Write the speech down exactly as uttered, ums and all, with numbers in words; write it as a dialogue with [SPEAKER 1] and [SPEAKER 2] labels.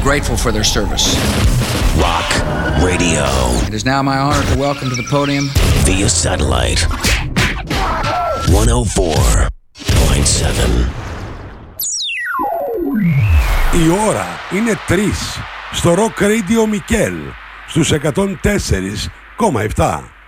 [SPEAKER 1] grateful for their service.
[SPEAKER 2] Rock Radio.
[SPEAKER 1] It is now my honor to welcome to the podium
[SPEAKER 2] via satellite one oh four point seven.
[SPEAKER 3] Η ώρα είναι τρεις στο Rock Radio Μικέλ στους εκατόν τέσσερα κόμμα επτά.